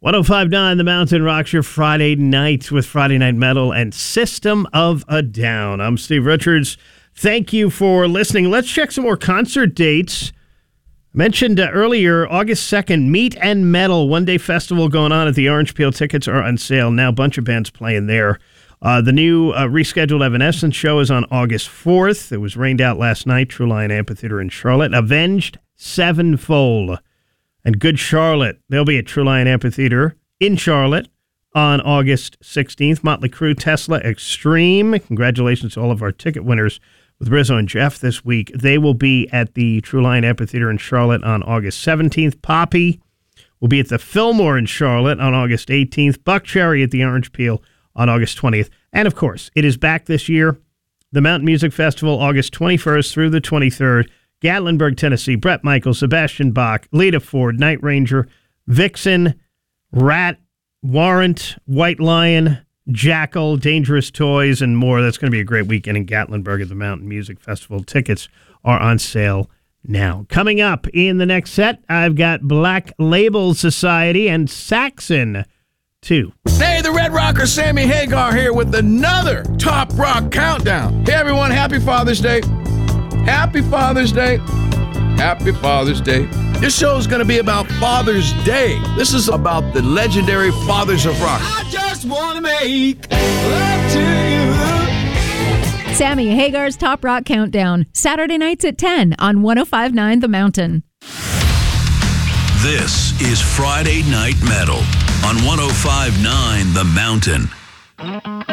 105.9 The Mountain rocks your Friday night with Friday Night Metal and System of a Down. I'm Steve Richards. Thank you for listening. Let's check some more concert dates. Mentioned earlier, August 2nd, Meat and Metal, one-day festival going on at the Orange Peel. Tickets are on sale now. A bunch of bands playing there. The new rescheduled Evanescence show is on August 4th. It was rained out last night, True Lion Amphitheater in Charlotte. Avenged Sevenfold and Good Charlotte. They'll be at True Lion Amphitheater in Charlotte on August 16th. Motley Crue, Tesla Extreme. Congratulations to all of our ticket winners with Rizzo and Jeff this week. They will be at the True Lion Amphitheater in Charlotte on August 17th. Poppy will be at the Fillmore in Charlotte on August 18th. Buckcherry at the Orange Peel on August 20th. And, of course, it is back this year. The Mountain Music Festival, August 21st through the 23rd. Gatlinburg, Tennessee. Bret Michaels, Sebastian Bach, Lita Ford, Night Ranger, Vixen, Rat, Warrant, White Lion, Jackal, Dangerous Toys, and more. That's going to be a great weekend in Gatlinburg at the Mountain Music Festival. Tickets are on sale now. Coming up in the next set, I've got Black Label Society and Saxon 2. Hey, the Red Rocker Sammy Hagar here with another Top Rock Countdown. Hey, everyone, happy Father's Day. Happy Father's Day. Happy Father's Day. This show is going to be about Father's Day. This is about the legendary fathers of rock. I just want to make love to you. Sammy Hagar's Top Rock Countdown, Saturday nights at 10 on 105.9 The Mountain. This is Friday Night Metal on 105.9 The Mountain.